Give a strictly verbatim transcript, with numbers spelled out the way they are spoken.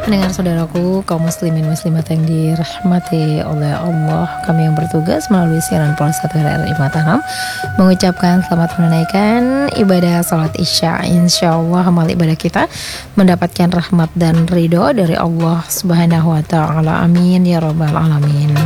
Pendengar saudaraku, kaum muslimin muslimat yang dirahmati oleh Allah, kami yang bertugas melalui siaran Pulsa satu R R I Mataram mengucapkan selamat menunaikan ibadah salat Isya. Insya Allah amal ibadah kita mendapatkan rahmat dan ridho dari Allah Subhanahu Wa Taala. Amin ya Rabbal Alamin.